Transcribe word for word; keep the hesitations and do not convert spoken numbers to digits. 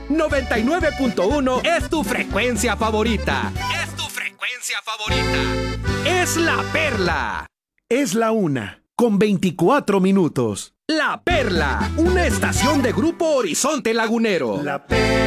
noventa y nueve punto uno es tu frecuencia favorita. Es tu frecuencia favorita. Es La Perla. Es la una, con veinticuatro minutos. La Perla, una estación de Grupo Horizonte Lagunero. La Perla.